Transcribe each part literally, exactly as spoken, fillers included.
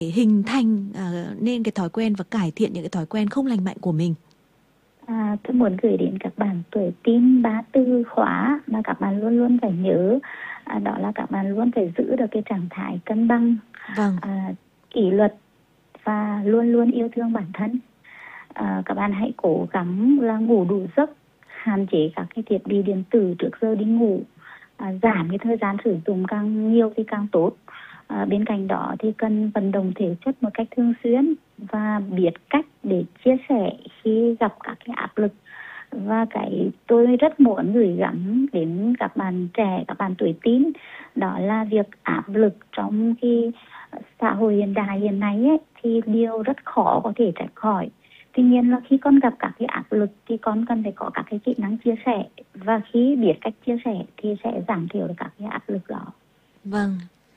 hình thành uh, nên cái thói quen và cải thiện những cái thói quen không lành mạnh của mình? À, tôi muốn gửi đến các bạn tuổi teen ba tư khóa mà các bạn luôn luôn phải nhớ, à, đó là các bạn luôn phải giữ được cái trạng thái cân bằng, vâng. à, kỷ luật và luôn luôn yêu thương bản thân. À, các bạn hãy cố gắng là ngủ đủ giấc, hạn chế các cái thiết bị điện tử trước giờ đi ngủ, à, giảm cái thời gian sử dụng càng nhiều thì càng tốt. À, bên cạnh đó thì cần vận động thể chất một cách thường xuyên và biết cách để chia sẻ khi gặp các cái áp lực. Và cái tôi rất muốn gửi gắm đến các bạn trẻ, các bạn tuổi teen, đó là việc áp lực trong cái xã hội hiện đại hiện nay ấy, thì điều rất khó có thể tránh khỏi. Tuy nhiên là khi con gặp các cái áp lực thì con cần phải có các cái kỹ năng chia sẻ, và khi biết cách chia sẻ thì sẽ giảm thiểu được các cái áp lực đó. Vâng.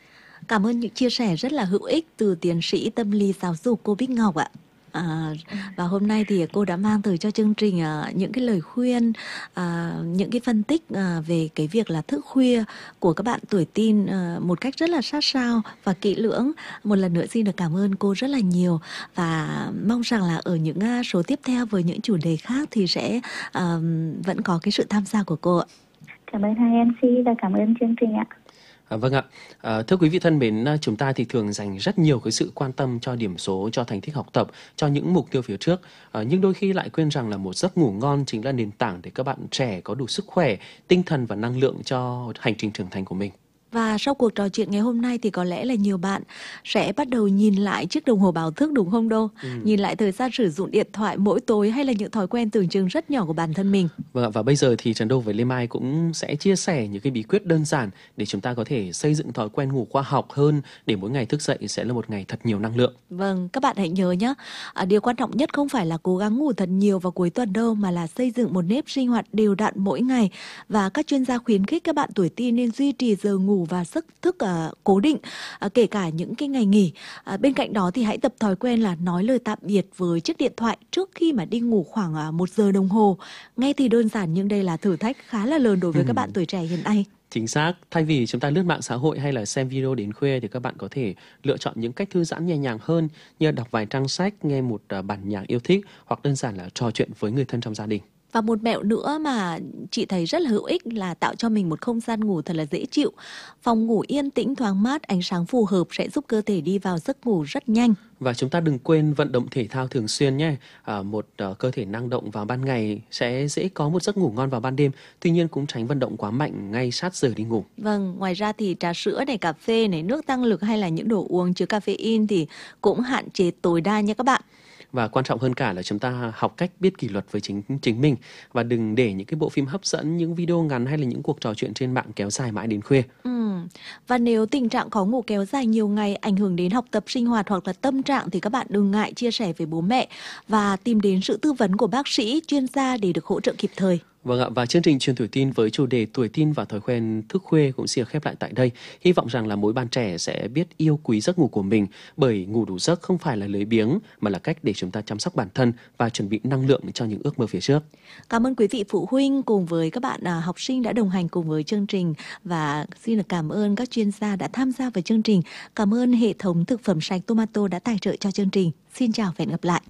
Cảm ơn những chia sẻ rất là hữu ích từ tiến sĩ tâm lý giáo dục cô Bích Ngọc ạ. À, và hôm nay thì cô đã mang tới cho chương trình à, những cái lời khuyên, à, những cái phân tích à, về cái việc là thức khuya của các bạn tuổi teen à, một cách rất là sát sao và kỹ lưỡng. Một lần nữa xin được cảm ơn cô rất là nhiều, và mong rằng là ở những à, số tiếp theo với những chủ đề khác thì sẽ à, vẫn có cái sự tham gia của cô ạ. Cảm ơn hai em xê và cảm ơn chương trình ạ. À, vâng ạ. À, thưa quý vị thân mến, chúng ta thì thường dành rất nhiều cái sự quan tâm cho điểm số, cho thành tích học tập, cho những mục tiêu phía trước. À, nhưng đôi khi lại quên rằng là một giấc ngủ ngon chính là nền tảng để các bạn trẻ có đủ sức khỏe, tinh thần và năng lượng cho hành trình trưởng thành của mình. Và sau cuộc trò chuyện ngày hôm nay thì có lẽ là nhiều bạn sẽ bắt đầu nhìn lại chiếc đồng hồ báo thức, đúng không Đô? Ừ. Nhìn lại thời gian sử dụng điện thoại mỗi tối, hay là những thói quen tưởng chừng rất nhỏ của bản thân mình. Vâng ạ, và bây giờ thì Trần Đô với Lê Mai cũng sẽ chia sẻ những cái bí quyết đơn giản để chúng ta có thể xây dựng thói quen ngủ khoa học hơn, để mỗi ngày thức dậy sẽ là một ngày thật nhiều năng lượng. Vâng, các bạn hãy nhớ nhé, à, điều quan trọng nhất không phải là cố gắng ngủ thật nhiều vào cuối tuần đâu, mà là xây dựng một nếp sinh hoạt đều đặn mỗi ngày. Và các chuyên gia khuyến khích các bạn tuổi teen nên duy trì giờ ngủ và giấc thức uh, cố định, uh, kể cả những cái ngày nghỉ. Uh, bên cạnh đó thì hãy tập thói quen là nói lời tạm biệt với chiếc điện thoại trước khi mà đi ngủ khoảng uh, một giờ đồng hồ. Nghe thì đơn giản nhưng đây là thử thách khá là lớn đối với ừ. các bạn tuổi trẻ hiện nay. Chính xác, thay vì chúng ta lướt mạng xã hội hay là xem video đến khuya thì các bạn có thể lựa chọn những cách thư giãn nhẹ nhàng hơn, như đọc vài trang sách, nghe một uh, bản nhạc yêu thích, hoặc đơn giản là trò chuyện với người thân trong gia đình. Và một mẹo nữa mà chị thấy rất là hữu ích là tạo cho mình một không gian ngủ thật là dễ chịu. Phòng ngủ yên tĩnh, thoáng mát, ánh sáng phù hợp sẽ giúp cơ thể đi vào giấc ngủ rất nhanh. Và chúng ta đừng quên vận động thể thao thường xuyên nhé. À, một uh, cơ thể năng động vào ban ngày sẽ dễ có một giấc ngủ ngon vào ban đêm. Tuy nhiên cũng tránh vận động quá mạnh ngay sát giờ đi ngủ. Vâng, ngoài ra thì trà sữa này, cà phê này, nước tăng lực hay là những đồ uống chứa caffeine thì cũng hạn chế tối đa nha các bạn. Và quan trọng hơn cả là chúng ta học cách biết kỷ luật với chính chính mình, và đừng để những cái bộ phim hấp dẫn, những video ngắn hay là những cuộc trò chuyện trên mạng kéo dài mãi đến khuya. Ừ. Và nếu tình trạng khó ngủ kéo dài nhiều ngày ảnh hưởng đến học tập, sinh hoạt hoặc là tâm trạng thì các bạn đừng ngại chia sẻ với bố mẹ và tìm đến sự tư vấn của bác sĩ, chuyên gia để được hỗ trợ kịp thời. Vâng ạ, và chương trình Truyền tuổi teen với chủ đề tuổi teen và thói quen thức khuya cũng xin được khép lại tại đây. Hy vọng rằng là mỗi bạn trẻ sẽ biết yêu quý giấc ngủ của mình, bởi ngủ đủ giấc không phải là lười biếng mà là cách để chúng ta chăm sóc bản thân và chuẩn bị năng lượng cho những ước mơ phía trước. Cảm ơn quý vị phụ huynh cùng với các bạn à, học sinh đã đồng hành cùng với chương trình, và xin được cảm ơn các chuyên gia đã tham gia vào chương trình. Cảm ơn hệ thống thực phẩm sạch Tomato đã tài trợ cho chương trình. Xin chào và hẹn gặp lại.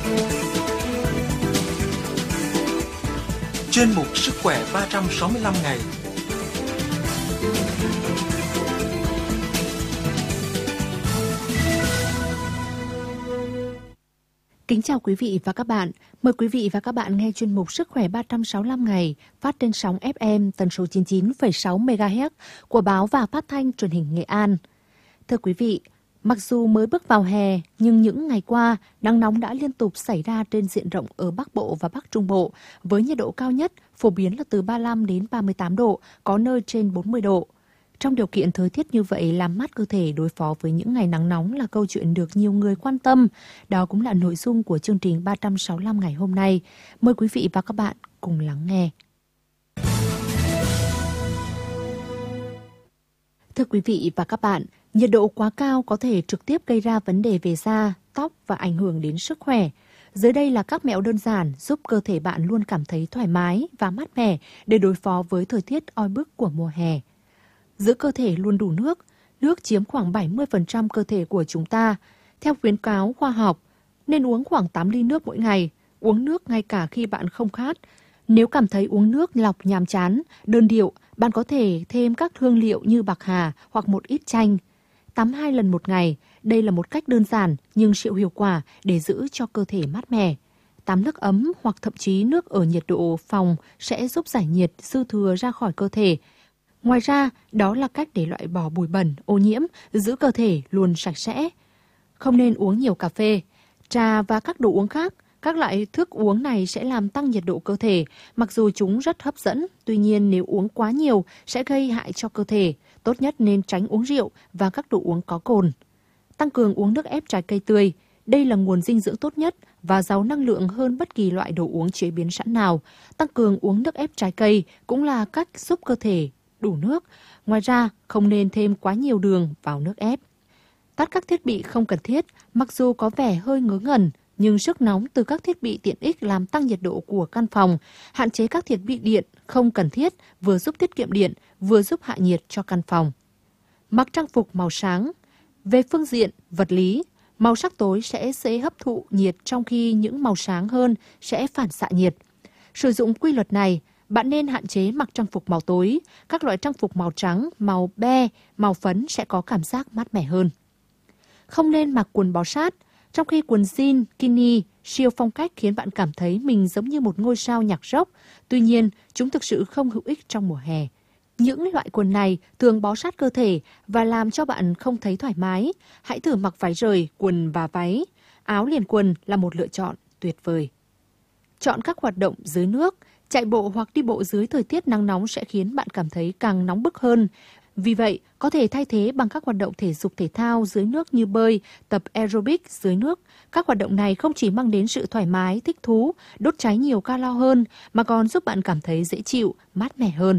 Chuyên mục Sức khỏe ba trăm sáu mươi lăm ngày. Kính chào quý vị và các bạn. Mời quý vị và các bạn nghe chuyên mục Sức khỏe ba trăm sáu mươi lăm ngày phát trên sóng ép em tần số chín mươi chín phẩy sáu mê ga héc của báo và phát thanh truyền hình Nghệ An. Thưa quý vị, mặc dù mới bước vào hè, nhưng những ngày qua, nắng nóng đã liên tục xảy ra trên diện rộng ở Bắc Bộ và Bắc Trung Bộ, với nhiệt độ cao nhất phổ biến là từ ba mươi lăm đến ba mươi tám độ, có nơi trên bốn mươi độ. Trong điều kiện thời tiết như vậy, làm mát cơ thể đối phó với những ngày nắng nóng là câu chuyện được nhiều người quan tâm. Đó cũng là nội dung của chương trình ba trăm sáu mươi lăm ngày hôm nay. Mời quý vị và các bạn cùng lắng nghe. Thưa quý vị và các bạn, nhiệt độ quá cao có thể trực tiếp gây ra vấn đề về da, tóc và ảnh hưởng đến sức khỏe. Dưới đây là các mẹo đơn giản giúp cơ thể bạn luôn cảm thấy thoải mái và mát mẻ để đối phó với thời tiết oi bức của mùa hè. Giữ cơ thể luôn đủ nước. Nước chiếm khoảng bảy mươi phần trăm cơ thể của chúng ta. Theo khuyến cáo khoa học, nên uống khoảng tám ly nước mỗi ngày, uống nước ngay cả khi bạn không khát. Nếu cảm thấy uống nước lọc nhàm chán, đơn điệu, bạn có thể thêm các hương liệu như bạc hà hoặc một ít chanh. Tắm hai lần một ngày, đây là một cách đơn giản nhưng siêu hiệu quả để giữ cho cơ thể mát mẻ. Tắm nước ấm hoặc thậm chí nước ở nhiệt độ phòng sẽ giúp giải nhiệt dư thừa ra khỏi cơ thể. Ngoài ra, đó là cách để loại bỏ bụi bẩn, ô nhiễm, giữ cơ thể luôn sạch sẽ. Không nên uống nhiều cà phê, trà và các đồ uống khác. Các loại thức uống này sẽ làm tăng nhiệt độ cơ thể, mặc dù chúng rất hấp dẫn. Tuy nhiên, nếu uống quá nhiều sẽ gây hại cho cơ thể. Tốt nhất nên tránh uống rượu và các đồ uống có cồn. Tăng cường uống nước ép trái cây tươi. Đây là nguồn dinh dưỡng tốt nhất và giàu năng lượng hơn bất kỳ loại đồ uống chế biến sẵn nào. Tăng cường uống nước ép trái cây cũng là cách giúp cơ thể đủ nước. Ngoài ra, không nên thêm quá nhiều đường vào nước ép. Tắt các thiết bị không cần thiết, mặc dù có vẻ hơi ngớ ngẩn, nhưng sức nóng từ các thiết bị tiện ích làm tăng nhiệt độ của căn phòng. Hạn chế các thiết bị điện không cần thiết, vừa giúp tiết kiệm điện, vừa giúp hạ nhiệt cho căn phòng. Mặc trang phục màu sáng. Về phương diện vật lý, màu sắc tối sẽ dễ hấp thụ nhiệt trong khi những màu sáng hơn sẽ phản xạ nhiệt. Sử dụng quy luật này, bạn nên hạn chế mặc trang phục màu tối. Các loại trang phục màu trắng, màu be, màu phấn sẽ có cảm giác mát mẻ hơn. Không nên mặc quần bó sát. Trong khi quần jean, kini, siêu phong cách khiến bạn cảm thấy mình giống như một ngôi sao nhạc rock, tuy nhiên chúng thực sự không hữu ích trong mùa hè. Những loại quần này thường bó sát cơ thể và làm cho bạn không thấy thoải mái. Hãy thử mặc váy rời, quần và váy. Áo liền quần là một lựa chọn tuyệt vời. Chọn các hoạt động dưới nước. Chạy bộ hoặc đi bộ dưới thời tiết nắng nóng sẽ khiến bạn cảm thấy càng nóng bức hơn. Vì vậy, có thể thay thế bằng các hoạt động thể dục thể thao dưới nước như bơi, tập aerobic dưới nước. Các hoạt động này không chỉ mang đến sự thoải mái, thích thú, đốt cháy nhiều calo hơn, mà còn giúp bạn cảm thấy dễ chịu, mát mẻ hơn.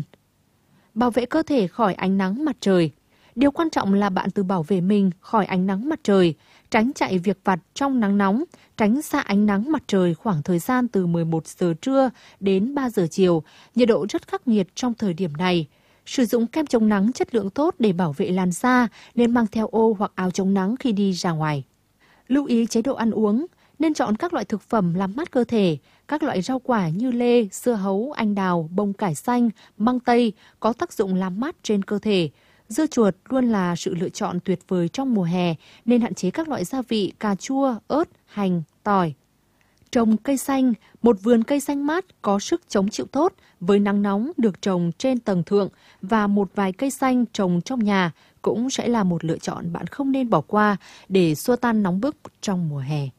Bảo vệ cơ thể khỏi ánh nắng mặt trời. Điều quan trọng là bạn tự bảo vệ mình khỏi ánh nắng mặt trời, tránh chạy việc vặt trong nắng nóng, tránh xa ánh nắng mặt trời khoảng thời gian từ mười một giờ trưa đến ba giờ chiều. Nhiệt độ rất khắc nghiệt trong thời điểm này. Sử dụng kem chống nắng chất lượng tốt để bảo vệ làn da, nên mang theo ô hoặc áo chống nắng khi đi ra ngoài. Lưu ý chế độ ăn uống, nên chọn các loại thực phẩm làm mát cơ thể. Các loại rau quả như lê, dưa hấu, anh đào, bông cải xanh, măng tây có tác dụng làm mát trên cơ thể. Dưa chuột luôn là sự lựa chọn tuyệt vời trong mùa hè, nên hạn chế các loại gia vị cà chua, ớt, hành, tỏi. Trồng cây xanh. Một vườn cây xanh mát có sức chống chịu tốt với nắng nóng được trồng trên tầng thượng và một vài cây xanh trồng trong nhà cũng sẽ là một lựa chọn bạn không nên bỏ qua để xua tan nóng bức trong mùa hè.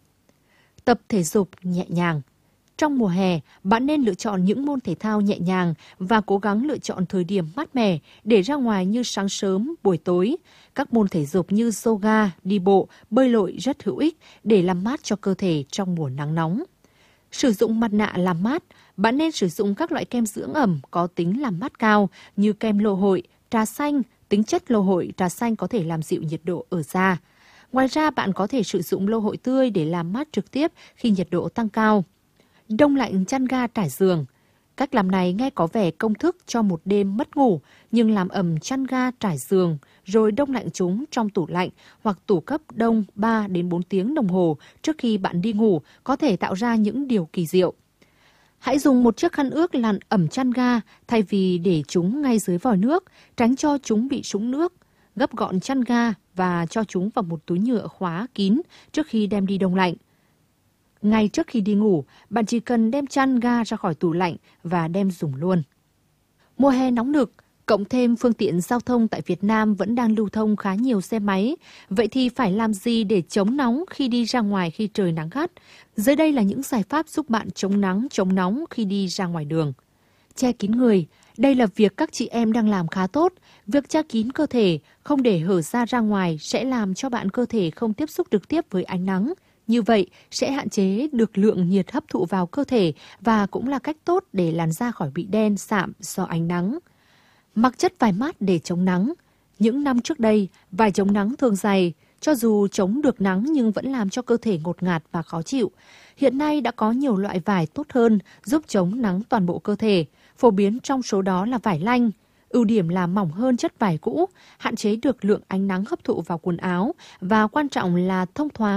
Tập thể dục nhẹ nhàng. Trong mùa hè, bạn nên lựa chọn những môn thể thao nhẹ nhàng và cố gắng lựa chọn thời điểm mát mẻ để ra ngoài như sáng sớm, buổi tối. Các môn thể dục như yoga, đi bộ, bơi lội rất hữu ích để làm mát cho cơ thể trong mùa nắng nóng. Sử dụng mặt nạ làm mát. Bạn nên sử dụng các loại kem dưỡng ẩm có tính làm mát cao như kem lô hội, trà xanh. Tính chất lô hội, trà xanh có thể làm dịu nhiệt độ ở da. Ngoài ra, bạn có thể sử dụng lô hội tươi để làm mát trực tiếp khi nhiệt độ tăng cao. Đông lạnh chăn ga trải giường. Cách làm này nghe có vẻ công thức cho một đêm mất ngủ, nhưng làm ẩm chăn ga trải giường, rồi đông lạnh chúng trong tủ lạnh hoặc tủ cấp đông ba đến bốn tiếng đồng hồ trước khi bạn đi ngủ có thể tạo ra những điều kỳ diệu. Hãy dùng một chiếc khăn ướt làm ẩm chăn ga thay vì để chúng ngay dưới vòi nước, tránh cho chúng bị sũng nước. Gấp gọn chăn ga và cho chúng vào một túi nhựa khóa kín trước khi đem đi đông lạnh. Ngay trước khi đi ngủ, bạn chỉ cần đem chăn ga ra khỏi tủ lạnh và đem dùng luôn. Mùa hè nóng nực, cộng thêm phương tiện giao thông tại Việt Nam vẫn đang lưu thông khá nhiều xe máy. Vậy thì phải làm gì để chống nóng khi đi ra ngoài khi trời nắng gắt? Dưới đây là những giải pháp giúp bạn chống nắng, chống nóng khi đi ra ngoài đường. Che kín người. Đây là việc các chị em đang làm khá tốt. Việc che kín cơ thể, không để hở da ra ngoài sẽ làm cho bạn cơ thể không tiếp xúc trực tiếp với ánh nắng. Như vậy sẽ hạn chế được lượng nhiệt hấp thụ vào cơ thể và cũng là cách tốt để làn da khỏi bị đen, sạm do ánh nắng. Mặc chất vải mát để chống nắng. Những năm trước đây, vải chống nắng thường dày, cho dù chống được nắng nhưng vẫn làm cho cơ thể ngột ngạt và khó chịu. Hiện nay đã có nhiều loại vải tốt hơn giúp chống nắng toàn bộ cơ thể, phổ biến trong số đó là vải lanh. Ưu điểm là mỏng hơn chất vải cũ, hạn chế được lượng ánh nắng hấp thụ vào quần áo và quan trọng là thông thoáng